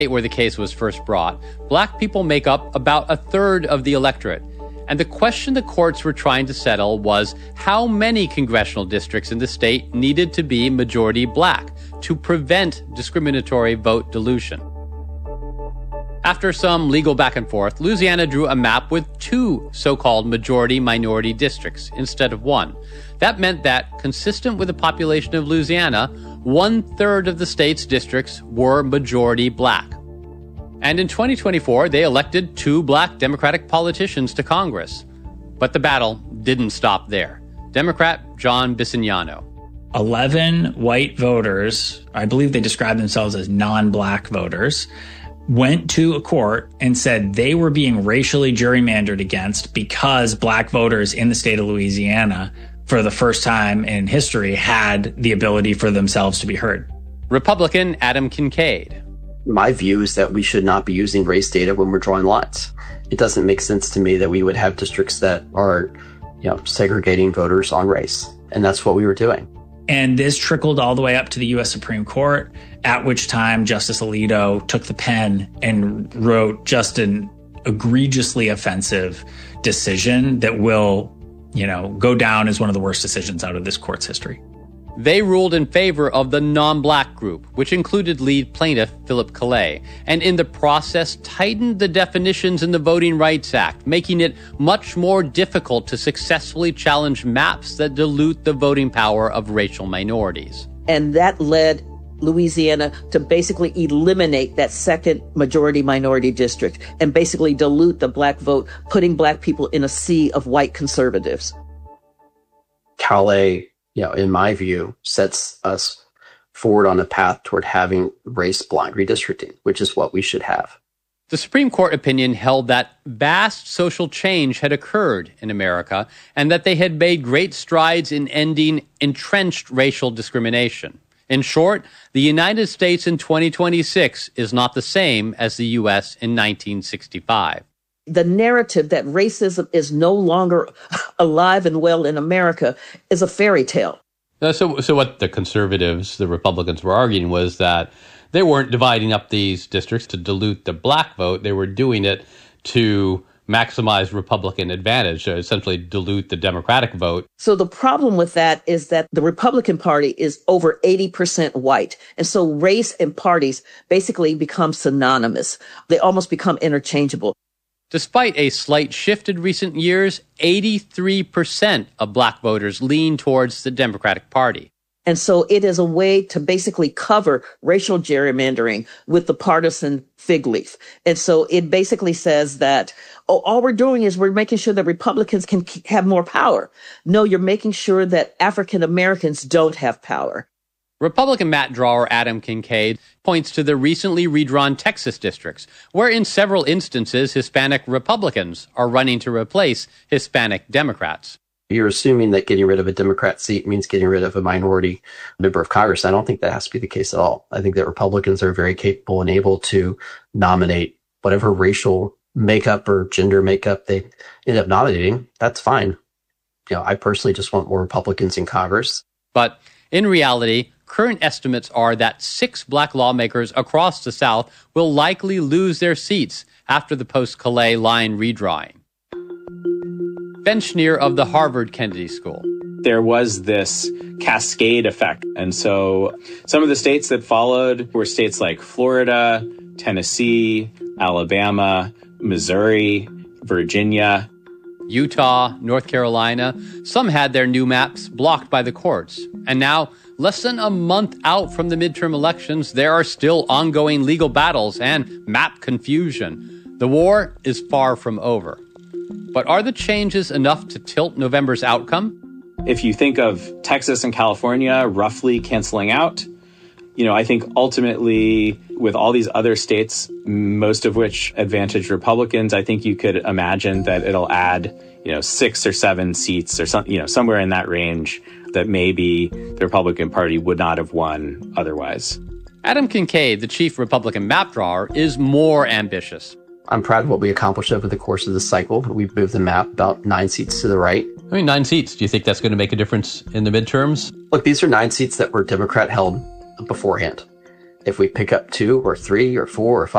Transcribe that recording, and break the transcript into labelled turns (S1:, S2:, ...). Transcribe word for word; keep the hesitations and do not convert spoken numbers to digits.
S1: where the case was first brought, black people make up about a third of the electorate. And the question the courts were trying to settle was how many congressional districts in the state needed to be majority black to prevent discriminatory vote dilution. After some legal back and forth, Louisiana drew a map with two so-called majority-minority districts instead of one. That meant that, consistent with the population of Louisiana, one-third of the state's districts were majority black. And in twenty twenty-four, they elected two black Democratic politicians to Congress. But the battle didn't stop there. Democrat John Bisignano.
S2: eleven white voters, I believe they described themselves as non-black voters, went to a court and said they were being racially gerrymandered against because black voters in the state of Louisiana, for the first time in history, had the ability for themselves to be heard.
S1: Republican Adam Kincaid.
S3: My view is that we should not be using race data when we're drawing lines. It doesn't make sense to me that we would have districts that are, you know, segregating voters on race. And that's what we were doing.
S2: And this trickled all the way up to the U S Supreme Court, at which time Justice Alito took the pen and wrote just an egregiously offensive decision that will, you know, go down as one of the worst decisions out of this court's history.
S1: They ruled in favor of the non-black group, which included lead plaintiff Philip Calais, and in the process tightened the definitions in the Voting Rights Act, making it much more difficult to successfully challenge maps that dilute the voting power of racial minorities.
S4: And that led Louisiana to basically eliminate that second majority minority district and basically dilute the black vote, putting black people in a sea of white conservatives.
S3: Calais, you know, in my view, sets us forward on a path toward having race-blind redistricting, which is what we should have.
S1: The Supreme Court opinion held that vast social change had occurred in America and that they had made great strides in ending entrenched racial discrimination. In short, the United States in twenty twenty-six is not the same as the U S in nineteen sixty-five.
S4: The narrative that racism is no longer alive and well in America is a fairy tale.
S1: Uh, so, so what the conservatives, the Republicans, were arguing was that they weren't dividing up these districts to dilute the black vote. They were doing it to maximize Republican advantage, so essentially dilute the Democratic vote.
S4: So the problem with that is that the Republican Party is over eighty percent white. And so race and parties basically become synonymous. They almost become interchangeable.
S1: Despite a slight shift in recent years, eighty-three percent of black voters lean towards the Democratic Party.
S4: And so it is a way to basically cover racial gerrymandering with the partisan fig leaf. And so it basically says that, oh, all we're doing is we're making sure that Republicans can have more power. No, you're making sure that African Americans don't have power.
S1: Republican map drawer Adam Kincaid points to the recently redrawn Texas districts, where in several instances Hispanic Republicans are running to replace Hispanic Democrats.
S3: You're assuming that getting rid of a Democrat seat means getting rid of a minority member of Congress. I don't think that has to be the case at all. I think that Republicans are very capable and able to nominate whatever racial makeup or gender makeup they end up nominating. That's fine. You know, I personally just want more Republicans in Congress.
S1: But in reality, current estimates are that six black lawmakers across the South will likely lose their seats after the post-Calais line redrawing. Ben Schneer of the Harvard Kennedy School.
S5: There was this cascade effect. And so some of the states that followed were states like Florida, Tennessee, Alabama, Missouri, Virginia,
S1: Utah, North Carolina. Some had their new maps blocked by the courts. And now, less than a month out from the midterm elections, there are still ongoing legal battles and map confusion. The war is far from over. But are the changes enough to tilt November's outcome?
S5: If you think of Texas and California roughly canceling out, you know, I think ultimately with all these other states, most of which advantage Republicans, I think you could imagine that it'll add, you know, six or seven seats or some, you know, somewhere in that range that maybe the Republican Party would not have won otherwise.
S1: Adam Kincaid, the chief Republican map drawer, is more ambitious.
S3: I'm proud of what we accomplished over the course of this cycle. We've moved the map about nine seats to the right.
S1: I mean, nine seats. Do you think that's going to make a difference in the midterms?
S3: Look, these are nine seats that were Democrat held beforehand. if we pick up two or three or four or